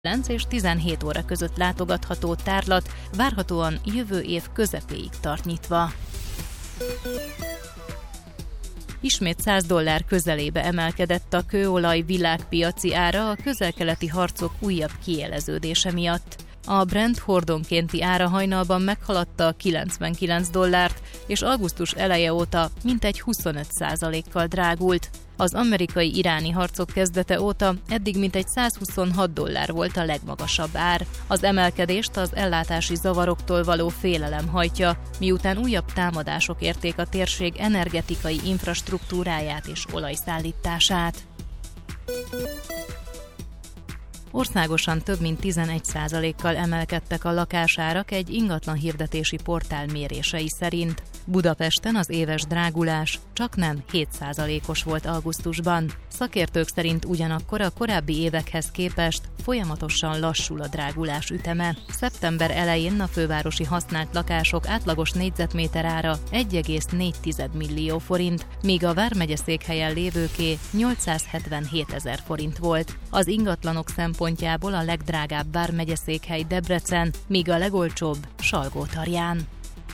9 és 17 óra között látogatható tárlat várhatóan jövő év közepéig tart nyitva. Ismét $100 közelébe emelkedett a kőolaj világpiaci ára a közel-keleti harcok újabb kiéleződése miatt. A Brent hordonkénti ára hajnalban meghaladta a $99, és augusztus eleje óta mintegy 25%-kal drágult. Az amerikai-iráni harcok kezdete óta eddig mintegy $126 volt a legmagasabb ár. Az emelkedést az ellátási zavaroktól való félelem hajtja, miután újabb támadások érték a térség energetikai infrastruktúráját és olajszállítását. Országosan több mint 11%-kal emelkedtek a lakásárak egy ingatlanhirdetési portál mérései szerint. Budapesten az éves drágulás csaknem 7%-os volt augusztusban. Szakértők szerint ugyanakkor a korábbi évekhez képest folyamatosan lassul a drágulás üteme. Szeptember elején a fővárosi használt lakások átlagos négyzetméter ára 1,4 millió forint, míg a vármegyeszékhelyen lévőké 877 000 forint volt. Az ingatlanok szempontjából a legdrágább vármegyeszékhely Debrecen, míg a legolcsóbb Salgótarján.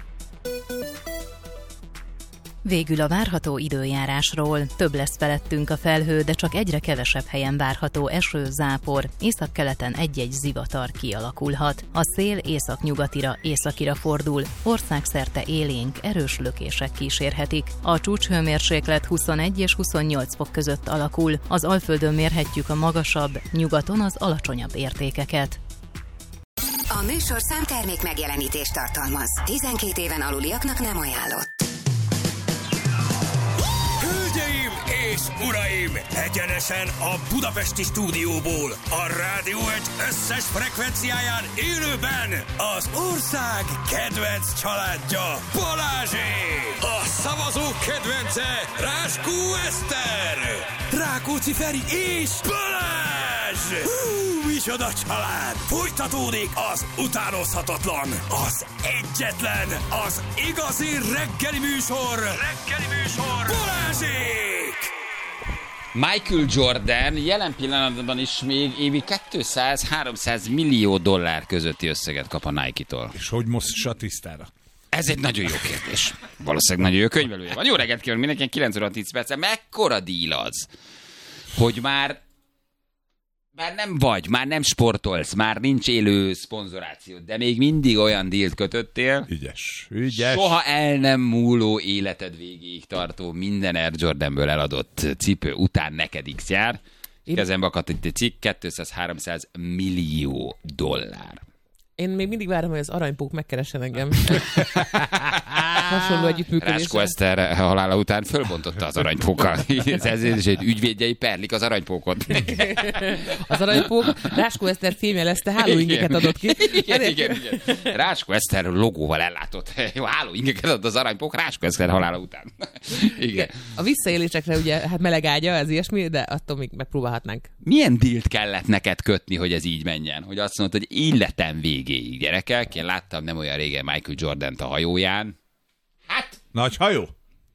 Végül a várható időjárásról. Több lesz felettünk a felhő, de csak egyre kevesebb helyen várható eső, zápor. Északkeleten egy-egy zivatar kialakulhat. A szél északnyugatira, északira fordul. Országszerte élénk, erős lökések kísérhetik. A csúcshőmérséklet 21 és 28 fok között alakul. Az Alföldön mérhetjük a magasabb, nyugaton az alacsonyabb értékeket. A műsorszám termék megjelenítést tartalmaz. 12 éven aluliaknak nem ajánlott. Hölgyeim és uraim! Egyenesen a budapesti stúdióból, a Rádió 1 összes frekvenciáján élőben az ország kedvenc családja Balázsé! A szavazók kedvence Ráskó Eszter! Rákóczi Feri és Balázs! Micsoda család! Folytatódik az utánozhatatlan, az egyetlen, az igazi reggeli műsor! Balázsék! Michael Jordan jelen pillanatban is még évi $200-300 millió közötti összeget kap a Nike-tól. És hogy mossa tisztára? Ez egy nagyon jó kérdés. Valószínűleg nagyon jó könyvelője van. Jó reggelt kívánok mindenkinek, 9 óra 10 perc. Mekkora díl az, hogy már nem sportolsz, már nincs élő szponzoráció, de még mindig olyan dílt kötöttél. Ügyes. Soha el nem múló életed végéig tartó minden Air Jordanből eladott cipő után neked X jár. Kezembe akadt egy cikk, $200-300 millió. Én még mindig várom, hogy az aranypók megkeressen engem. Hasonló együttműködésre. Ráskó Eszter halála után fölbontotta az aranypókkal. Ez egy ügyvédjei perlik az aranypókot. Az aranypók Ráskó Eszter fémjelezte hálóingeket adott ki. Igen. Ráskó Eszter logóval ellátott. Jó, hálóingeket adott az aranypók Ráskó Eszter halála után. Igen. A visszaélésekre ugye, hát meleg ágya, ez ilyesmi, de attól még megpróbálhatnánk. Milyen dílt kellett neked kötni, hogy ez így menjen? Hogy azt mondod, hogy életem végéig, gyerekek. Én láttam nem olyan régen Michael Jordant a hajóján. Hát? Nagy hajó?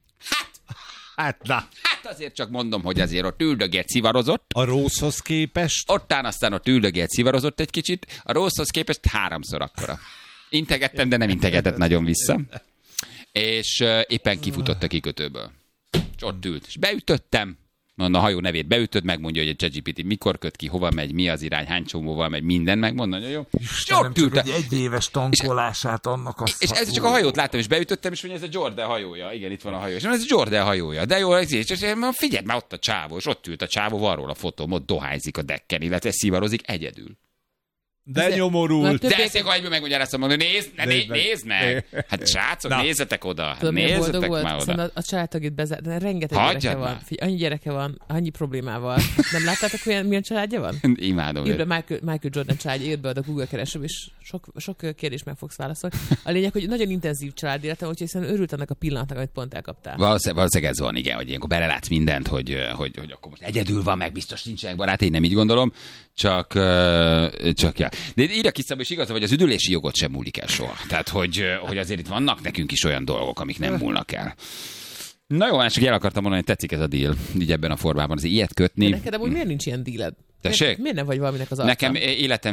Hát azért csak mondom, hogy azért ott üldögélt, szivarozott. A Rosehoz képest? Aztán ott üldögélt, szivarozott egy kicsit. A Rosehoz képest 3-szor akkora. Integettem, de nem integetett nagyon vissza. És éppen kifutott a kikötőből. És ott ült. És beütöttem. A hajó nevét beütöd, megmondja, hogy a ChatGPT mikor köt ki, hova megy, mi az irány, hány csomóval megy, minden megmondja, nagyon jó. Istenem, csak egy éves tankolását annak a és ez csak a hajót láttam, és beütöttem, és mondja, ez a Jordan hajója. Igen, itt van a hajó. És ez a Jordan hajója. De jó, és figyelj, már ott a csávó, és ott ült a csávó, van róla a fotóm, ott dohányzik a decken, illetve szivarozik egyedül. De nyomorult. De ezt akkor egyből megmagyaráztam mondani, nézd meg! Hát srácok, nézzetek oda! Nézzetek már oda! Szóval a családtagét bezárt, rengeteg gyereke van. Annyi gyereke van, annyi problémával. Nem láttátok, milyen családja van? Imádom. Írd be Michael Jordan családja, írd be a Google keresőbe, és sok kérdést meg fogsz válaszolni. A lényeg, hogy nagyon intenzív családéletem, úgyhogy hiszen örült annak a pillanatnak, amit pont elkaptál. Valószínűleg ez van, igen, hogy ilyenkor belelátsz mindent, hogy akkor most egyedül van, meg biztos nincsenek barát, én nem így gondolom, csak ja. De írja ki Szabó, és igaz, hogy az üdülési jogot sem múlik el soha. Tehát, hogy azért itt vannak nekünk is olyan dolgok, amik nem múlnak el. Na jó, csak el akartam mondani, hogy tetszik ez a deal, így ebben a formában. Az ilyet kötni. De neked amúgy miért nincs ilyen díled? Tessék? Miért nem vagy valaminek az arca? Nekem életem